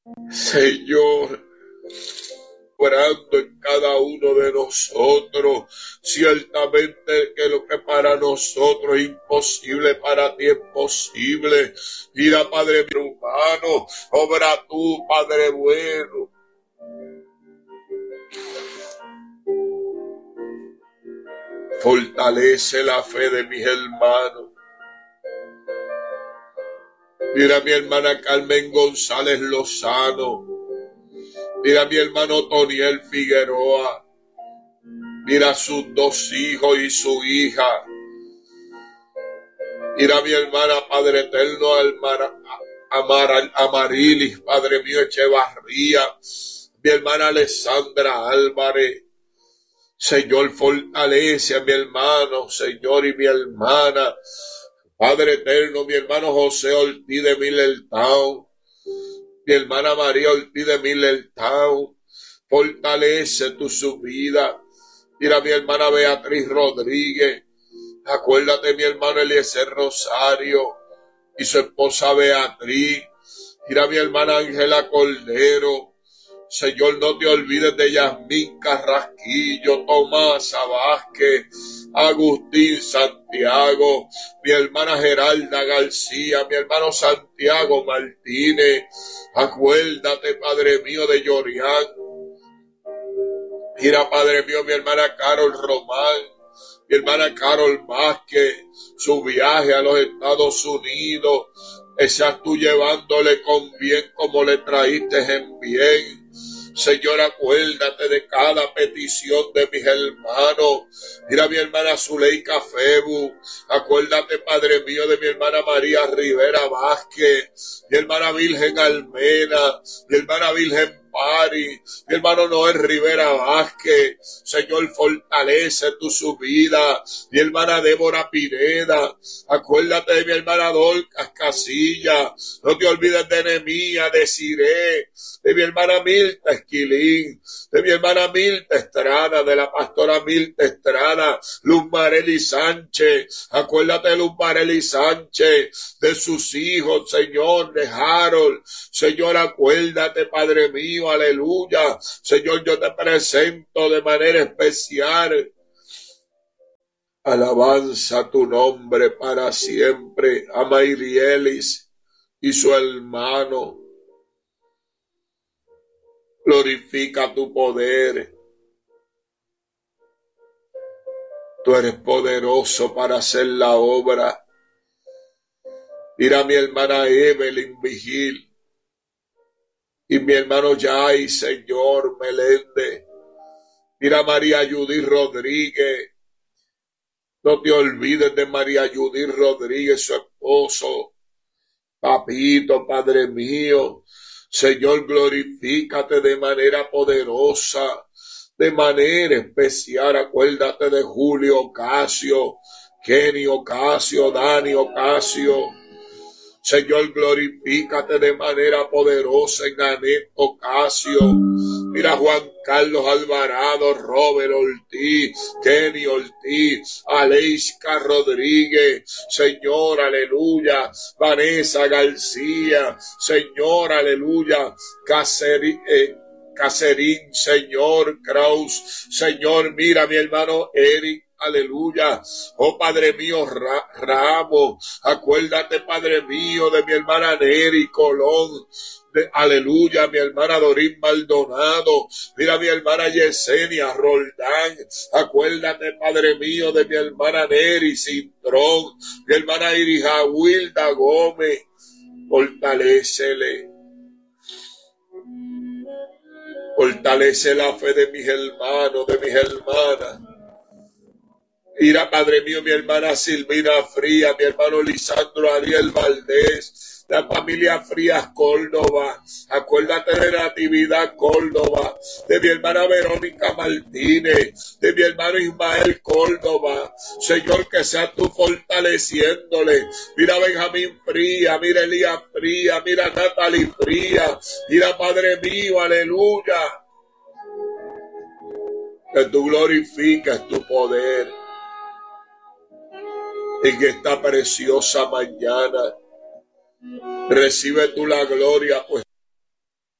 Señor, orando en cada uno de nosotros. Ciertamente que lo que para nosotros es imposible, para ti es posible. Mira, Padre humano, obra tú, Padre bueno. Fortalece la fe de mis hermanos. Mira a mi hermana Carmen González Lozano. Mira a mi hermano Toniel Figueroa. Mira a sus dos hijos y su hija. Mira a mi hermana, Padre eterno, Amarilis, Padre mío, Echevarría. Mi hermana Alessandra Álvarez. Señor, fortalece a mi hermano, Señor, y mi hermana. Padre eterno, mi hermano José Ortiz de Millertown. Mi hermana María Ortiz de Millertown. Fortalece su vida. Mira a mi hermana Beatriz Rodríguez. Acuérdate, mi hermano Eliezer Rosario y su esposa Beatriz. Mira a mi hermana Ángela Cordero. Señor, no te olvides de Yasmín Carrasquillo, Tomás Vázquez, Agustín Santiago, mi hermana Geralda García, mi hermano Santiago Martínez. Acuérdate, Padre mío, de Yorián. Mira, Padre mío, mi hermana Carol Román, mi hermana Carol Vázquez, su viaje a los Estados Unidos. Seas tú llevándole con bien como le traíste en bien. Señor, acuérdate de cada petición de mis hermanos. Mira a mi hermana Zuleika Febu. Acuérdate, Padre mío, de mi hermana María Rivera Vázquez, mi hermana Virgen Almena, mi hermana Virgen Pari, mi hermano Noel Rivera Vázquez. Señor, fortalece tu su vida. Mi hermana Débora Pineda. Acuérdate de mi hermana Dorcas Casilla. No te olvides de Nehemías, de Siré, de mi hermana Mirta Esquilín, de mi hermana Mirta Estrada, de la pastora Mirta Estrada, Luz Marely Sánchez. Acuérdate de Luz Marely Sánchez, de sus hijos, Señor, de Harold. Señor, acuérdate, Padre mío, aleluya. Señor, yo te presento de manera especial. Alabanza tu nombre para siempre. A Mayrielis y su hermano. Glorifica tu poder. Tú eres poderoso para hacer la obra. Mira a mi hermana Evelyn Vigil y mi hermano Jai, Señor Meléndez. Mira a María Judith Rodríguez. No te olvides de María Judith Rodríguez, su esposo. Papito, Padre mío. Señor, glorifícate de manera poderosa, de manera especial. Acuérdate de Julio Ocasio, Kenny Ocasio, Dani Ocasio. Señor, glorifícate de manera poderosa en Anet Ocasio. Mira Juan Carlos Alvarado, Robert Ortiz, Kenny Ortiz, Aleiska Rodríguez, Señor, aleluya, Vanessa García, Señor, aleluya, Cacerín, Señor, Kraus, Señor, mira mi hermano Eric, aleluya. Oh Padre mío, Ramos, acuérdate, Padre mío, de mi hermana Neri Colón. Aleluya, mi hermana Dorín Maldonado. Mira mi hermana Yesenia Roldán. Acuérdate, Padre mío, de mi hermana Neri Cintrón. Mi hermana Irija Wilda Gómez. Fortalécele. Fortalece la fe de mis hermanos, de mis hermanas. Mira, Padre mío, mi hermana Silvina Frías, mi hermano Lisandro Ariel Valdés, la familia Frías Córdoba. Acuérdate de Natividad Córdoba, de mi hermana Verónica Martínez, de mi hermano Ismael Córdoba. Señor, que seas tú fortaleciéndole. Mira Benjamín Frías, mira Elías Frías, mira Natalie Frías. Mira, Padre mío, aleluya. Que tú glorifiques tu poder en esta preciosa mañana. Recibe tú la gloria, pues